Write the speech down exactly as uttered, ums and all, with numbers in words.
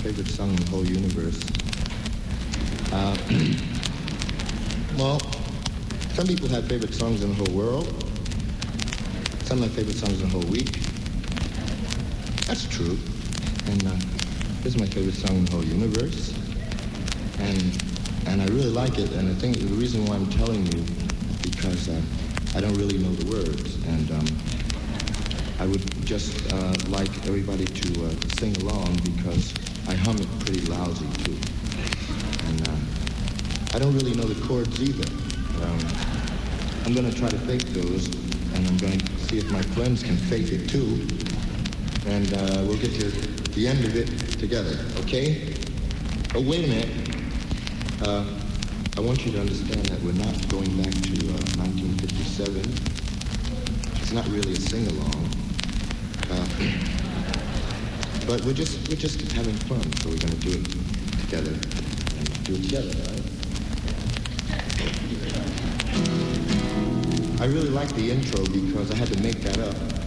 favorite song in the whole universe. Uh, well, some people have favorite songs in the whole world. Some have favorite songs in the whole week. That's true. And uh, this is my favorite song in the whole universe. And and I really like it. And I think the reason why I'm telling you is because uh, I don't really know the words. And um, I would just uh, like everybody to uh, sing along because I hum it pretty lousy too. And uh, I don't really know the chords either. Um, I'm going to try to fake those, and I'm going to see if my friends can fake it too. And uh, we'll get to the end of it together, okay? Oh, wait a minute. Uh, I want you to understand that we're not going back to uh, nineteen fifty-seven. It's not really a sing-along. Uh, but we're just we're just having fun, so we're going to do it together. And do it together, right? I really like the intro because I had to make that up.